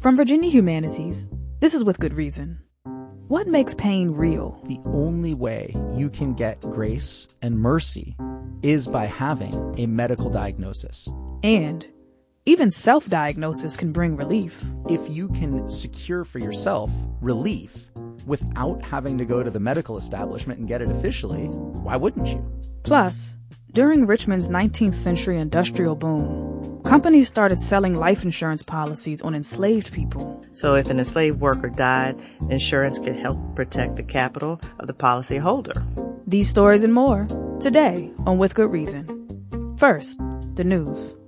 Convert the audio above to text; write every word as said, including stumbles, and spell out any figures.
From Virginia Humanities, this is With Good Reason. What makes pain real? The only way you can get grace and mercy is by having a medical diagnosis. And even self-diagnosis can bring relief. If you can secure for yourself relief without having to go to the medical establishment and get it officially, why wouldn't you? Plus, during Richmond's nineteenth century industrial boom, companies started selling life insurance policies on enslaved people. So if an enslaved worker died, insurance could help protect the capital of the policyholder. These stories and more, today on With Good Reason. First, the news.